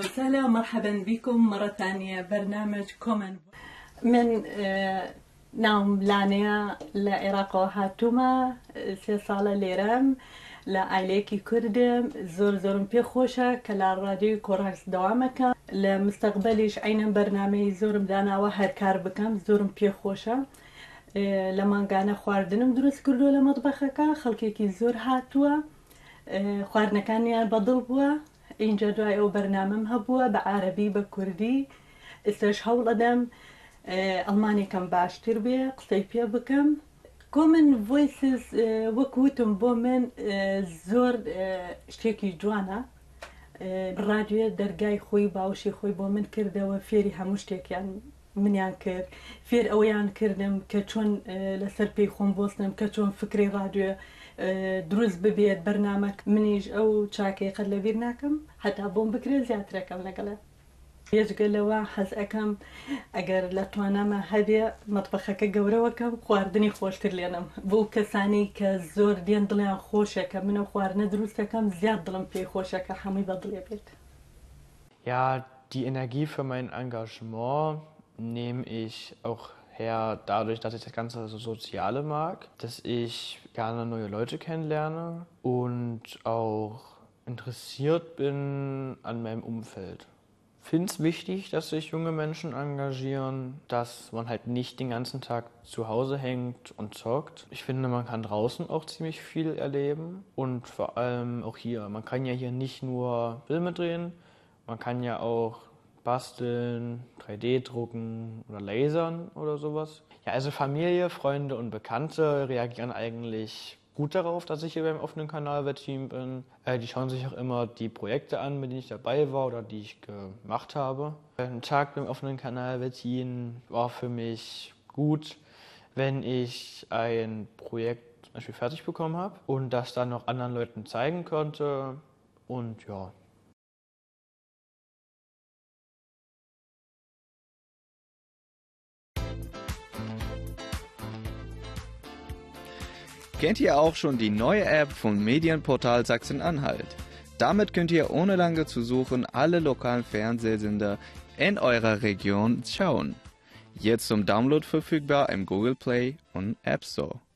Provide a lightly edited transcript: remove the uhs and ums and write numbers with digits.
وسهلا ومرحبا بكم مرة ثانية برنامج كومن من نام لانيا لعراق هاتوما سي صالة ليرام لعائليكي كردم زورم بي خوشة كلا راديو كوراكس دوامك لمستقبليش عينا برنامج زورم دانا وهر كار بكم زورم بي خوشة لما كان خواردنم دروس كردو لمطبخك خلقيكي زور هاتوا خواردنەکانیان بەدڵ بووە اینجا دوای ئەو بەرنامەم هەبووە بە عەرەبی بە کوردی ئێستاش هەوڵ ئەدەم ئەڵمانیەکەم باشتر بێ قسەی پێ بکەم کۆمن ڤۆیسز وەک وتم بۆ من زۆر شتێکی جوانە ڕادیۆ دەرگای خۆی باوشی خۆی بۆ من کردەوە فێری هەموو شتێکیان منیان کرد فێر ئەوەیان کردم کە چۆن لەسەر پێی خۆم بۆستم کە چۆن فکری ڕادیۆ دروست ببێت بەرنامەک منیش ئەو چاکەی قەت لەبیر ناکەم هەتا بۆم بکرێت زیاترەکەم لەگەڵە پێشگەلەوە حەز ئەەکەم ئەگەر لە توانامە هەبێ مەطبەخەکە گەورەوەکەم خواردنی خۆشتر لێنم بۆ کەسانی کە زۆر دێن دڵیان خۆشەکە منە خواردنە دروستەکەم زیاد دڵم پێی خۆشەکە هەمووی بەدڵێ بێت. Ja, die Energie für mein Engagement nehme ich auch her dadurch, dass ich das ganze Soziale mag, dass ich gerne neue Leute kennenlerne und auch interessiert bin an meinem Umfeld. Ich finde es wichtig, dass sich junge Menschen engagieren, dass man halt nicht den ganzen Tag zu Hause hängt und zockt. Ich finde, man kann draußen auch ziemlich viel erleben und vor allem auch hier. Man kann ja hier nicht nur Filme drehen, man kann ja auch basteln, 3D drucken oder lasern oder sowas. Ja, also Familie, Freunde und Bekannte reagieren eigentlich gut darauf, dass ich hier beim offenen Kanal-Wettteam bin. Die schauen sich auch immer die Projekte an, mit denen ich dabei war oder die ich gemacht habe. Ein Tag beim offenen Kanal-Wettteam war für mich gut, wenn ich ein Projekt zum Beispiel fertig bekommen habe und das dann noch anderen Leuten zeigen konnte und ja. Kennt ihr auch schon die neue App vom Medienportal Sachsen-Anhalt? Damit könnt ihr ohne lange zu suchen alle lokalen Fernsehsender in eurer Region schauen. Jetzt zum Download verfügbar im Google Play und App Store.